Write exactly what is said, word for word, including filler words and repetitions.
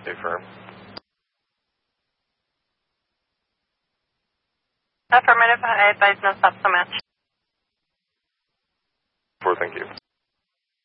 Affirm. Affirmative, I advise no stop so much.